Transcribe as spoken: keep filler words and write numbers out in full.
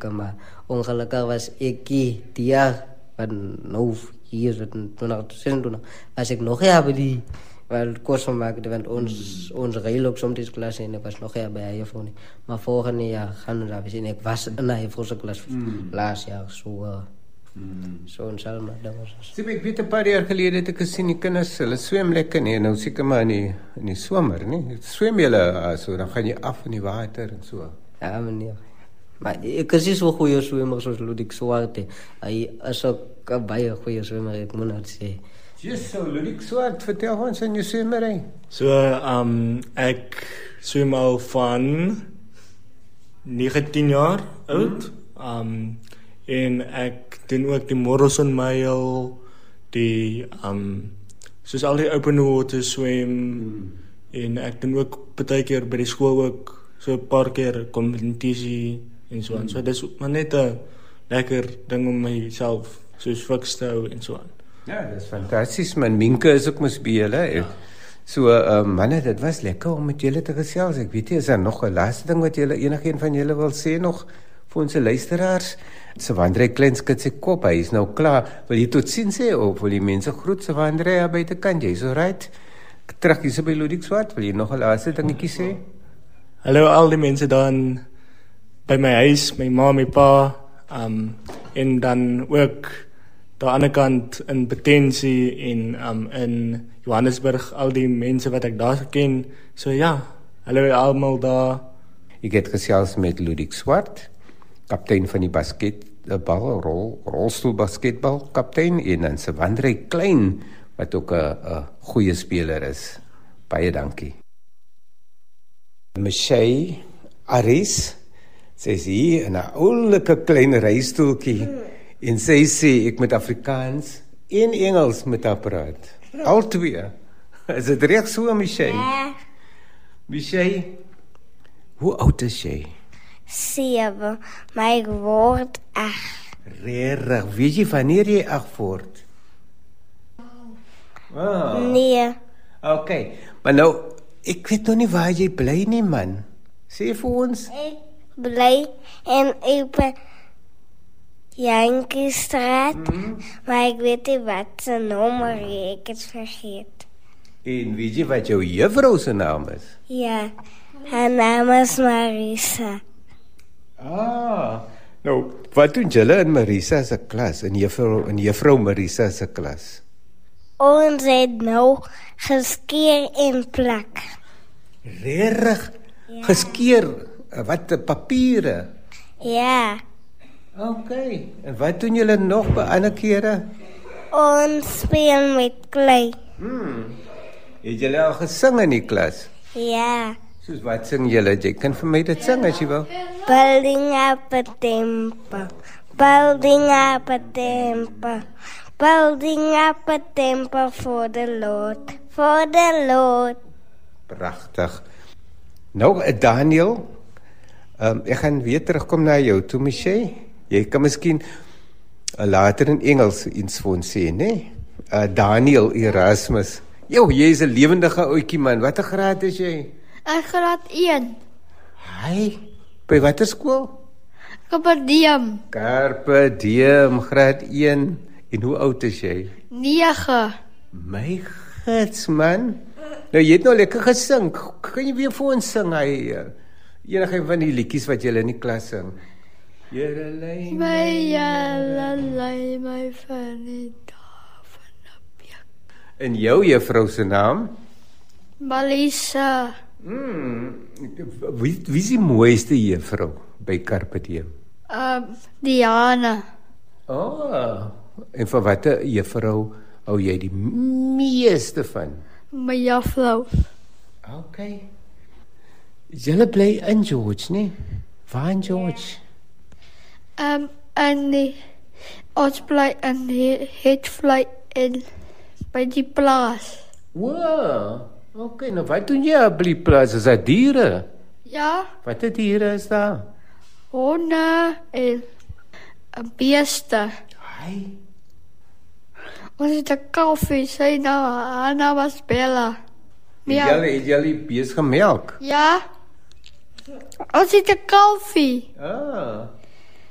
weken, maar ongelukkig was ik die jaar van nou hier, toen ik zesentwintig was ik nog ja bij die wel kosten maakte, want ons, mm. ons reil ook soms deze klas en ik was nog ja bij haar juffrouw niet. Maar volgende jaar gaan we daar zien. Ik was in haar juffrouwse klas mm. laatst jaar, zo uh, mm. zo in Selma. Sien, ek weet 'n paar jaar gelede het ek gesien die kinders, hulle swem lekker nie, nou seker maar in die, in die somer, nie? Swem julle uh, so, dan gaan jy af in die water en so. Ja, meneer. Maar ek is nie so goeie swemmer soos Ludik Swart. Hy is ook 'n baie goeie swemmer, ek moet net sê. Yes, so Ludik Swart, vertel ons van jou swemmery. So, um, ek swem al van negentien jaar oud. Mm. Um, en ek doen ook die Morrison Mile, die, um, soos al die open water swem. Mm. En ek doen ook baie keer by die skool ook, so 'n paar keer kompetisie en so aan. Mm. So, dis maar net 'n lekker ding om myself soos fiks te hou en so aan. Ja, dat is fantastisch. Mijn Minke is ook mos by julle. Ja. So, uh, manne, dit was lekker om met julle te gesels. Ek weet nie, is daar nog 'n laaste ding wat julle, enigeen van julle wil sê nog vir ons luisteraars? Savandrey klein skud sy kop, hy is nou klaar. Wil jy tot sien sê, of wil jy mense groet, Savandrey, ja, buitekant, jy is alright? Terug hier so by Ludik Swart, wil jy nog 'n laaste dingetjie sê? Hallo al die mense dan by my huis, my ma, my pa, um, en dan ook daar aan die ander kant in Potensie en um, in Johannesburg, al die mense wat ek daar geken. So ja, hallo almal daar. Ek het gesels met Ludik Swart, kaptein van die basketbal, rol, rolstoel basketbal kaptein, en dan Savandrey Klein, wat ook 'n goeie speler is. Baie dankie. Michelle Aris, sy is hier in 'n oulike klein reistoeltjie. En sy sê, ek met Afrikaans en Engels met haar praat. Al twee. Is dit reg so, Michelle? Ja. Michelle, hoe oud is jy? Sewe, maar ek word ag. Regtig, weet jy wanneer jy ag word? Oh. Nee. Okay, maar nou, ek weet nog nie waar jy bly nie, man. Sê vir ons. Ek bly en ek ben Jankestraat, mm-hmm. maar ek weet nie wat sy nommer is, ek het vergeet. En weet jy wat jou juffrou se naam is? Ja, haar naam is Marisa. Ah, nou, wat doen julle in Marisa se klas, in juffrou, in juffrou Marisa se klas? Ons het nou geskeer en plak. Regtig? Ja. Geskeer, wat, papiere? Ja. Okay, en wat doen julle nog by ander kere? Ons speel met klei. Hmm. Het julle al gesing in die klas? Ja. Soos wat sing julle? Jy kan vir my dit sing as jy wil. Building up a temple, building up a temple, building up a temple for the Lord, for the Lord. Pragtig. Nou, Daniel, um, ek gaan weer terugkom na jou toe, Michelle. Jy kan miskien uh, later in Engels iets vir ons sê, né? Uh, Daniel Erasmus. Jo, jy is 'n lewendige ouetjie man. Watter graad is jy? Ek graad een. Hy, by watter skool? Carpe Diem. Carpe Diem, graad een. En hoe oud is jy? nege. My gits, man. Nou, jy het nou lekker gesing. Kan jy weer vir ons sing, hy, uh, enige van die liedjies wat jy in die klas sing? Here lei my, jylle lei my van die dag van die bek. En jou juffrou se naam? Malisa. Hmm, wie, wie is die mooiste juffrou by Carpe Diem? Um, Diana. Oh, en van watter juffrou hou jy die meeste van? My juffrou. Okay. Julle bly in George, nie? Waar in George? Um, en die, ons bly in die Hetvlei in by die plaas. Wow, okay, nou wat doen jy op die plaas? Is dat diere? Ja. Wat het diere is daar? Honde en een beeste. Hai. Ons het 'n kalfie, sy naam, haar naam was Bella. Ja. Julle het julle bees gemelk? Ja. Ons het 'n kalfie. Ah.